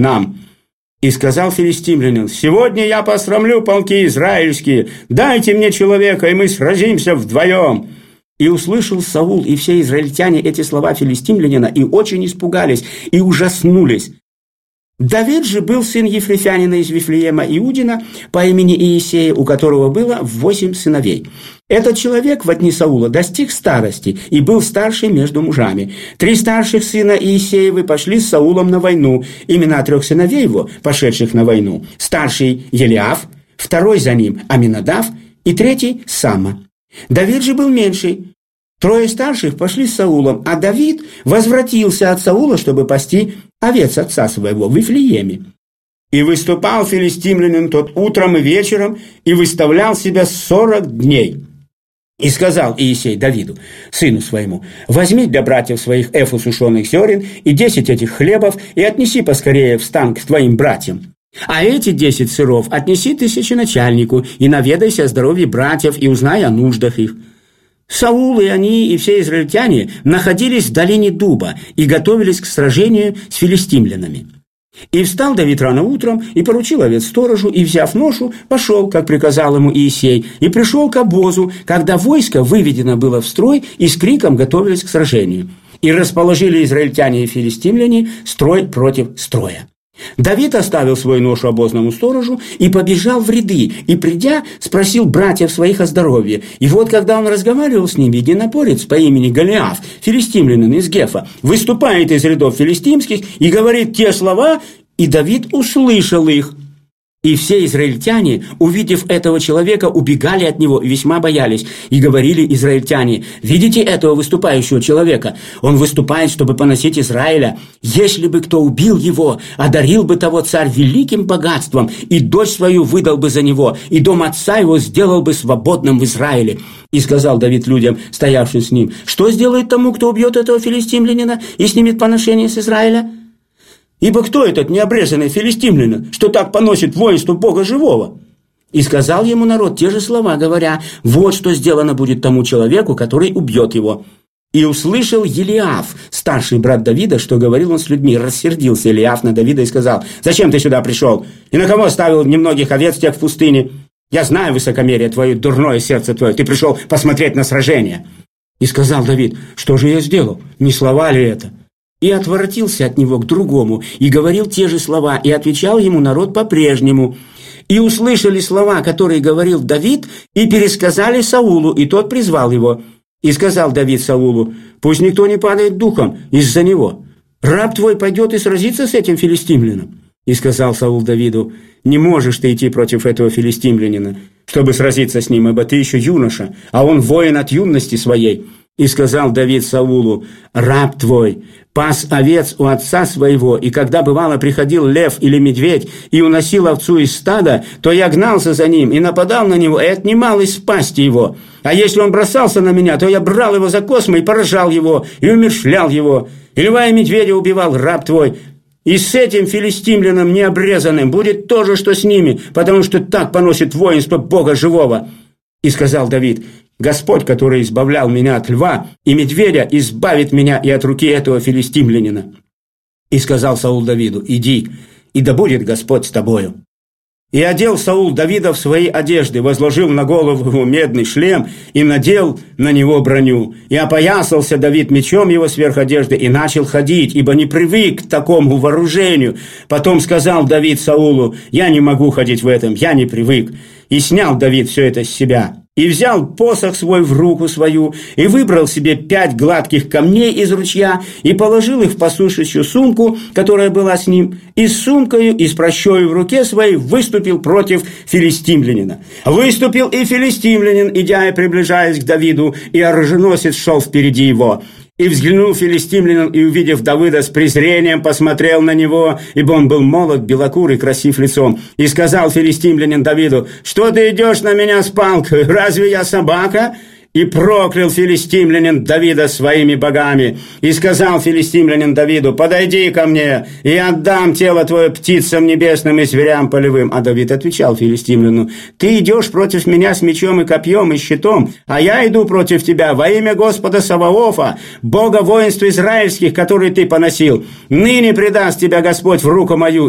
нам». И сказал филистимлянин: «Сегодня я посрамлю полки израильские, дайте мне человека, и мы сразимся вдвоем». И услышал Саул и все израильтяне эти слова филистимлянина, и очень испугались, и ужаснулись. Давид же был сын Ефрефянина из Вифлеема Иудина по имени Иисея, у которого было 8 сыновей. Этот человек в дни Саула достиг старости и был старший между мужами. 3 старших сына Иисеевы пошли с Саулом на войну. Имена 3 сыновей его, пошедших на войну: старший Елиаф, второй за ним Аминадав и 3 Самма. Давид же был меньший. 3 старших пошли с Саулом, а Давид возвратился от Саула, чтобы пасти овец отца своего в Вифлееме. И выступал филистимлянин тот утром и вечером, и выставлял себя 40 дней. И сказал Иисей Давиду, сыну своему: возьми для братьев своих эфу сушеных зерен и 10 этих хлебов, и отнеси поскорее в стан к твоим братьям. А эти 10 сыров отнеси тысяченачальнику, и наведайся о здоровье братьев, и узнай о нуждах их. Саул и они, и все израильтяне находились в долине Дуба и готовились к сражению с филистимлянами. И встал Давид рано утром, и поручил овец сторожу, и, взяв ношу, пошел, как приказал ему Иисей, и пришел к обозу, когда войско выведено было в строй, и с криком готовились к сражению. И расположили израильтяне и филистимляне строй против строя. Давид оставил свою ношу обозному сторожу и побежал в ряды, и, придя, спросил братьев своих о здоровье. И вот, когда он разговаривал с ними, единопорец по имени Голиаф, филистимлянин из Гефа, выступает из рядов филистимских и говорит те слова, и Давид услышал их. И все израильтяне, увидев этого человека, убегали от него и весьма боялись. И говорили израильтяне: «Видите этого выступающего человека? Он выступает, чтобы поносить Израиля. Если бы кто убил его, одарил бы того царь великим богатством, и дочь свою выдал бы за него, и дом отца его сделал бы свободным в Израиле». И сказал Давид людям, стоявшим с ним: «Что сделает тому, кто убьет этого филистимлянина и снимет поношение с Израиля? Ибо кто этот необрезанный филистимлянин, что так поносит воинство Бога живого?» И сказал ему народ те же слова, говоря: «Вот что сделано будет тому человеку, который убьет его». И услышал Елиаф, старший брат Давида, что говорил он с людьми. Рассердился Елиаф на Давида и сказал: «Зачем ты сюда пришел? И на кого оставил немногих овец тех в пустыне? Я знаю высокомерие твое, дурное сердце твое. Ты пришел посмотреть на сражение». И сказал Давид: «Что же я сделал? Не слова ли это?» И отворотился от него к другому, и говорил те же слова, и отвечал ему народ по-прежнему. И услышали слова, которые говорил Давид, и пересказали Саулу, и тот призвал его. И сказал Давид Саулу: «Пусть никто не падает духом из-за него. Раб твой пойдет и сразится с этим филистимлянином». И сказал Саул Давиду: «Не можешь ты идти против этого филистимлянина, чтобы сразиться с ним, ибо ты еще юноша, а он воин от юности своей». И сказал Давид Саулу: «Раб твой пас овец у отца своего, и когда, бывало, приходил лев или медведь и уносил овцу из стада, то я гнался за ним и нападал на него, и отнимал из пасти его. А если он бросался на меня, то я брал его за космы и поражал его, и умерщвлял его. И льва и медведя убивал раб твой. И с этим филистимлянином необрезанным будет то же, что с ними, потому что так поносит воинство Бога живого». И сказал Давид: «Господь, который избавлял меня от льва и медведя, избавит меня и от руки этого филистимлянина». И сказал Саул Давиду: «Иди, и да будет Господь с тобою». И одел Саул Давида в свои одежды, возложил на голову его медный шлем и надел на него броню. И опоясался Давид мечом его сверх одежды и начал ходить, ибо не привык к такому вооружению. Потом сказал Давид Саулу: «Я не могу ходить в этом, я не привык». И снял Давид все это с себя. И взял посох свой в руку свою, и выбрал себе 5 гладких камней из ручья, и положил их в пастушечью сумку, которая была с ним, и с сумкою, и с прощою в руке своей выступил против филистимлянина. Выступил и филистимлянин, идя и приближаясь к Давиду, и оруженосец шел впереди его. И взглянул филистимлянин, и, увидев Давида, с презрением посмотрел на него, ибо он был молод, белокур и красив лицом. И сказал филистимлянин Давиду: «Что ты идешь на меня с палкой? Разве я собака?» И проклял филистимлянин Давида своими богами. И сказал филистимлянин Давиду: «Подойди ко мне, и отдам тело твое птицам небесным и зверям полевым». А Давид отвечал филистимлянину: «Ты идешь против меня с мечом и копьем и щитом, а я иду против тебя во имя Господа Саваофа, Бога воинств израильских, который ты поносил. Ныне предаст тебя Господь в руку мою,